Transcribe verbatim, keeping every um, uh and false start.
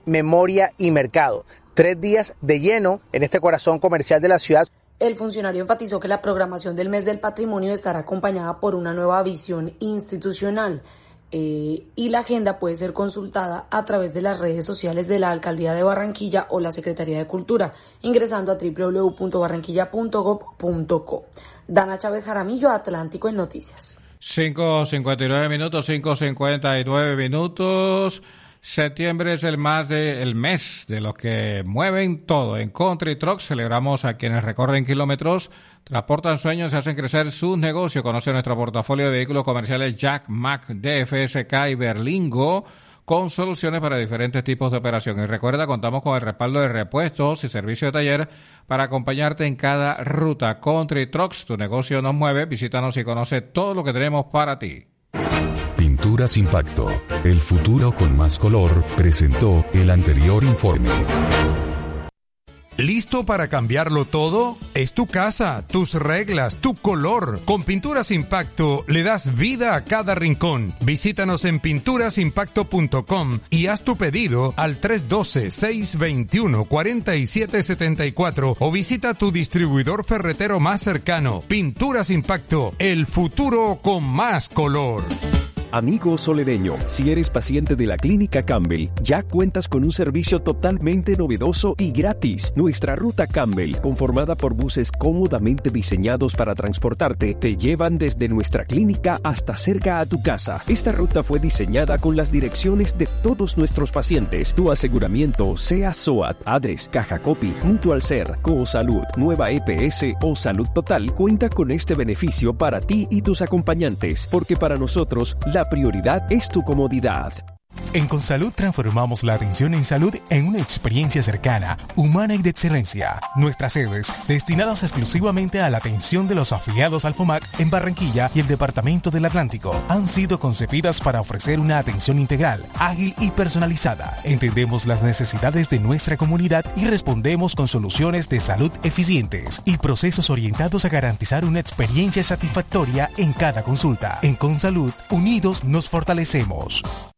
memoria y mercado. Tres días de lleno en este corazón comercial de la ciudad. El funcionario enfatizó que la programación del Mes del Patrimonio estará acompañada por una nueva visión institucional eh, y la agenda puede ser consultada a través de las redes sociales de la Alcaldía de Barranquilla o la Secretaría de Cultura, ingresando a doble u doble u doble u punto barranquilla punto gob punto co. Dana Chávez Jaramillo, Atlántico en Noticias. cinco cincuenta y nueve minutos, cinco cincuenta y nueve minutos. Septiembre es el más de el mes de los que mueven todo. En Country Trucks celebramos a quienes recorren kilómetros, transportan sueños y hacen crecer sus negocios. Conoce nuestro portafolio de vehículos comerciales Jack, Mack, D F S K y Berlingo, con soluciones para diferentes tipos de operación. Y recuerda, contamos con el respaldo de repuestos y servicio de taller para acompañarte en cada ruta. Country Trucks, tu negocio nos mueve. Visítanos y conoce todo lo que tenemos para ti. Pinturas Impacto, el futuro con más color, presentó el anterior informe. ¿Listo para cambiarlo todo? Es tu casa, tus reglas, tu color. Con Pinturas Impacto le das vida a cada rincón. Visítanos en pinturas impacto punto com y haz tu pedido al tres uno dos, seis dos uno, cuatro siete siete cuatro o visita tu distribuidor ferretero más cercano. Pinturas Impacto, el futuro con más color. Amigo solereño, si eres paciente de la Clínica Campbell, ya cuentas con un servicio totalmente novedoso y gratis. Nuestra ruta Campbell, conformada por buses cómodamente diseñados para transportarte, te llevan desde nuestra clínica hasta cerca a tu casa. Esta ruta fue diseñada con las direcciones de todos nuestros pacientes. Tu aseguramiento, sea SOAT, ADRES, Caja Copy, Mutual Ser, Cosalud, Nueva E P S o Salud Total, cuenta con este beneficio para ti y tus acompañantes, porque para nosotros, la La prioridad es tu comodidad. En Consalud transformamos la atención en salud en una experiencia cercana, humana y de excelencia. Nuestras sedes, destinadas exclusivamente a la atención de los afiliados al FOMAC en Barranquilla y el Departamento del Atlántico, han sido concebidas para ofrecer una atención integral, ágil y personalizada. Entendemos las necesidades de nuestra comunidad y respondemos con soluciones de salud eficientes y procesos orientados a garantizar una experiencia satisfactoria en cada consulta. En Consalud, unidos nos fortalecemos.